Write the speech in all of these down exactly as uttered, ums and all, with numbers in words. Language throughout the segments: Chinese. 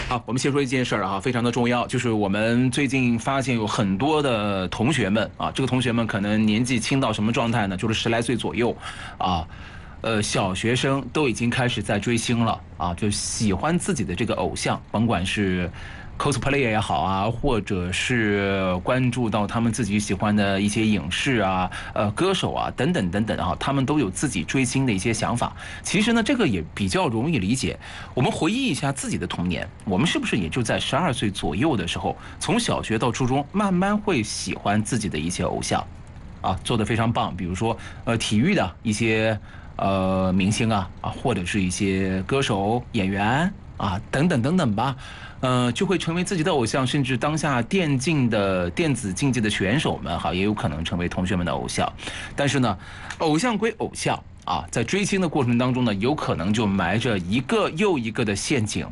好，我们先说一件事儿啊，非常的重要，就是我们最近发现有很多的同学们啊，这个同学们可能年纪轻到什么状态呢？就是十来岁左右，啊，呃，小学生都已经开始在追星了啊，就喜欢自己的这个偶像，甭管是cosplay 也好啊，或者是关注到他们自己喜欢的一些影视啊、呃歌手啊等等等等啊，他们都有自己追星的一些想法。其实呢，这个也比较容易理解。我们回忆一下自己的童年，我们是不是也就在十二岁左右的时候，从小学到初中，慢慢会喜欢自己的一些偶像，啊，做得非常棒。比如说，呃，体育的一些呃明星啊啊，或者是一些歌手、演员啊等等等等吧。呃，就会成为自己的偶像，甚至当下电竞的电子竞技的选手们哈，也有可能成为同学们的偶像。但是呢，偶像归偶像啊，在追星的过程当中呢，有可能就埋着一个又一个的陷阱。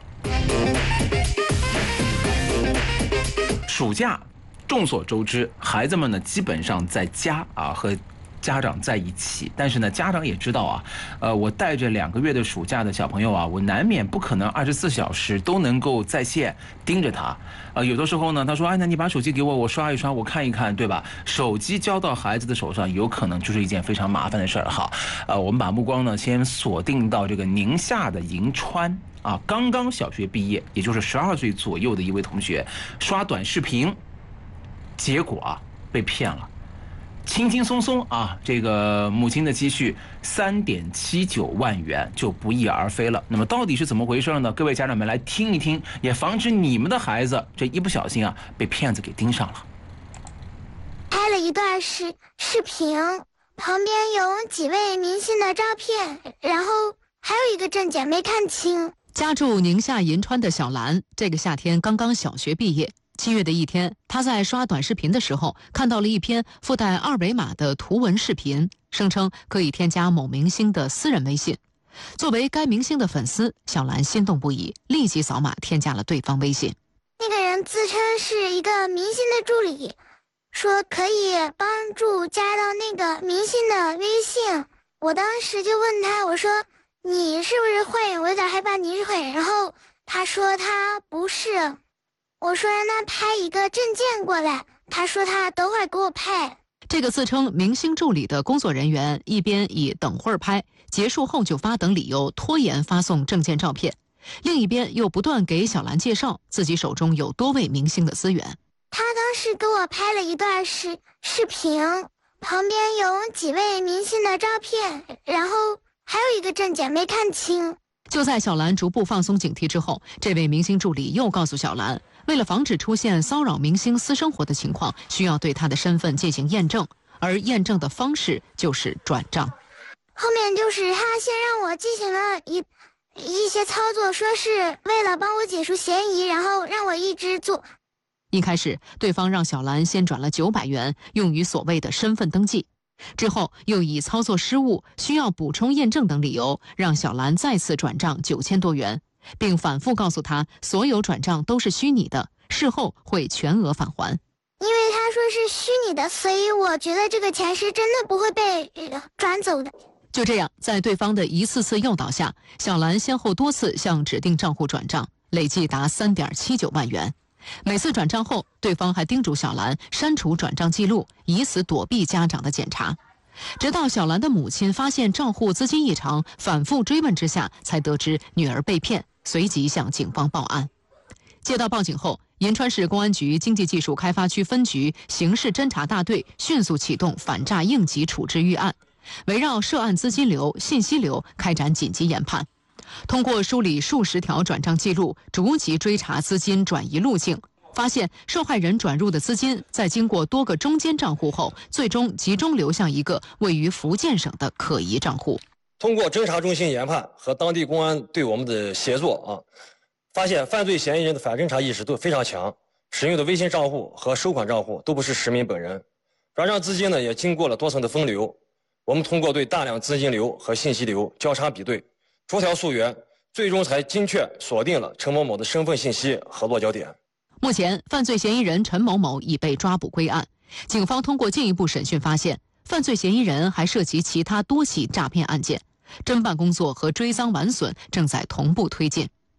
暑假，众所周知，孩子们呢基本上在家啊和家长在一起，但是呢，家长也知道啊，呃，我带着两个月的暑假的小朋友啊，我难免不可能二十四小时都能够在线盯着他。呃，有的时候呢，他说，哎，那你把手机给我，我刷一刷，我看一看，对吧？手机交到孩子的手上，有可能就是一件非常麻烦的事儿哈。呃，我们把目光呢先锁定到这个宁夏的银川啊，刚刚小学毕业，也就是十二岁左右的一位同学，刷短视频，结果啊被骗了。轻轻松松啊，这个母亲的积蓄三点七九万元就不翼而飞了。那么到底是怎么回事呢？各位家长们来听一听，也防止你们的孩子这一不小心啊被骗子给盯上了。 拍了一段视视频，旁边有几位明星的照片，然后还有一个证件没看清。 家住宁夏银川的小兰，这个夏天刚刚小学毕业。七月的一天，他在刷短视频的时候，看到了一篇附带二维码的图文视频，声称可以添加某明星的私人微信。作为该明星的粉丝，小兰心动不已，立即扫码添加了对方微信。 那个人自称是一个明星的助理，说可以帮助加到那个明星的微信。我当时就问他，我说你是不是坏人？我有点害怕你是坏人。然后他说他不是。我说让他拍一个证件过来，他说他等会儿给我拍。 这个自称明星助理的工作人员一边以等会儿拍，结束后就发等理由拖延发送证件照片，另一边又不断给小兰介绍自己手中有多位明星的资源。 他当时给我拍了一段视视频，旁边有几位明星的照片，然后还有一个证件没看清。 就在小兰逐步放松警惕之后，这位明星助理又告诉小兰，为了防止出现骚扰明星私生活的情况，需要对他的身份进行验证，而验证的方式就是转账。 后面就是他先让我进行了一一些操作，说是为了帮我解除嫌疑，然后让我一直做。 一开始，对方让小兰先转了九百元，用于所谓的身份登记。之后又以操作失误、需要补充验证等理由，让小兰再次转账九千多元，并反复告诉她所有转账都是虚拟的，事后会全额返还。 因为他说是虚拟的，所以我觉得这个钱是真的不会被转走的。 就这样，在对方的一次次诱导下，小兰先后多次向指定账户转账，累计达三点七九万元。每次转账后，对方还叮嘱小兰删除转账记录，以此躲避家长的检查。直到小兰的母亲发现账户资金异常，反复追问之下，才得知女儿被骗，随即向警方报案。接到报警后，银川市公安局经济技术开发区分局刑事侦查大队迅速启动反诈应急处置预案，围绕涉案资金流、信息流开展紧急研判。通过梳理数十条转账记录，逐级追查资金转移路径，发现受害人转入的资金在经过多个中间账户后，最终集中流向一个位于福建省的可疑账户。 通过侦查中心研判和当地公安对我们的协作啊，发现犯罪嫌疑人的反侦查意识都非常强，使用的微信账户和收款账户都不是实名本人，转账资金呢也经过了多层的分流。我们通过对大量资金流和信息流交叉比对，逐条溯源，最终才精确锁定了陈某某的身份信息和落脚点。 目前，犯罪嫌疑人陈某某已被抓捕归案。警方通过进一步审讯发现，犯罪嫌疑人还涉及其他多起诈骗案件，侦办工作和追赃挽损正在同步推进。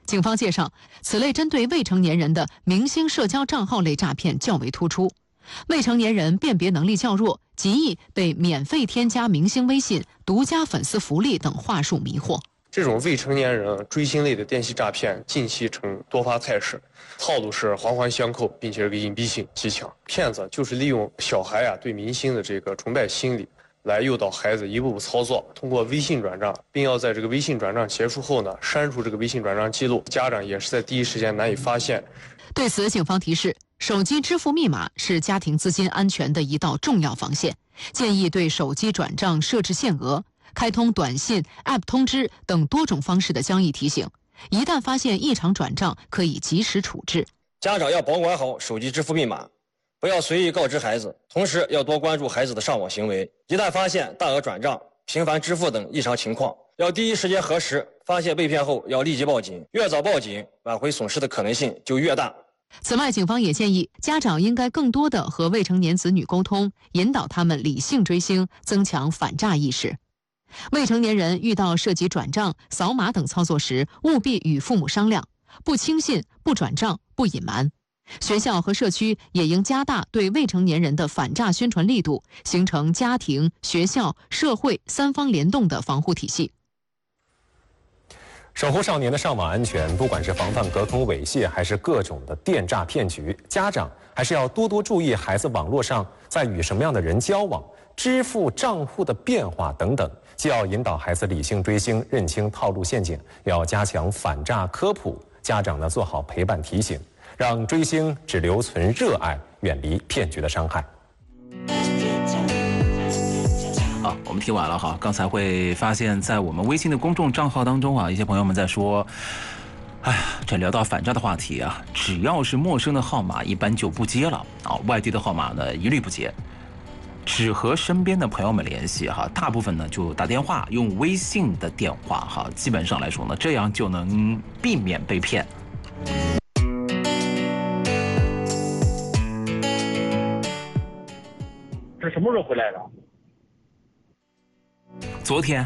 警方介绍，此类针对未成年人的明星社交账号类诈骗较为突出，未成年人辨别能力较弱，极易被免费添加明星微信、独家粉丝福利等话术迷惑。 这种未成年人追星类的电信诈骗近期呈多发态势，套路是环环相扣，并且这个隐蔽性极强。骗子就是利用小孩啊对明星的这个崇拜心理，来诱导孩子一步步操作，通过微信转账，并要在这个微信转账结束后呢，删除这个微信转账记录，家长也是在第一时间难以发现。 对此，警方提示，手机支付密码是家庭资金安全的一道重要防线，建议对手机转账设置限额，开通短信、App 通知等多种方式的交易提醒，一旦发现异常转账，可以及时处置。 家长要保管好手机支付密码，不要随意告知孩子，同时要多关注孩子的上网行为。一旦发现大额转账、频繁支付等异常情况，要第一时间核实，发现被骗后要立即报警，越早报警，挽回损失的可能性就越大。 此外，警方也建议家长应该更多地和未成年子女沟通，引导他们理性追星，增强反诈意识。未成年人遇到涉及转账、扫码等操作时，务必与父母商量，不轻信、不转账、不隐瞒。学校和社区也应加大对未成年人的反诈宣传力度，形成家庭、学校、社会三方联动的防护体系。 守护少年的上网安全，不管是防范隔空猥亵，还是各种的电诈骗局，家长还是要多多注意孩子网络上在与什么样的人交往，支付账户的变化等等。既要引导孩子理性追星，认清套路陷阱，要加强反诈科普，家长呢做好陪伴提醒，让追星只留存热爱，远离骗局的伤害。 好，我们听完了哈。刚才会发现，在我们微信的公众账号当中啊，一些朋友们在说，哎呀，这聊到反诈的话题啊，只要是陌生的号码，一般就不接了啊，外地的号码呢，一律不接。只和身边的朋友们联系哈，大部分呢就打电话，用微信的电话哈，基本上来说呢，这样就能避免被骗。 这什么时候回来的？ 昨天。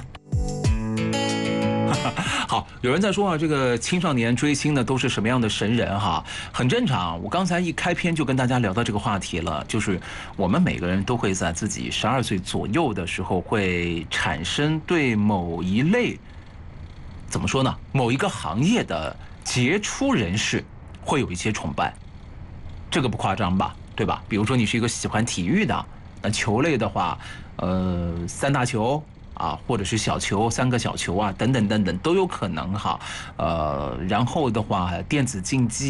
好，有人在说啊，这个青少年追星的都是什么样的神人哈？很正常。我刚才一开篇就跟大家聊到这个话题了，就是我们每个人都会在自己十二岁左右的时候会产生对某一类，怎么说呢？某一个行业的杰出人士会有一些崇拜，这个不夸张吧？对吧？比如说你是一个喜欢体育的，那球类的话，呃，三大球。啊，或者是小球、三个小球啊，等等等等都有可能哈。呃，然后的话，电子竞技。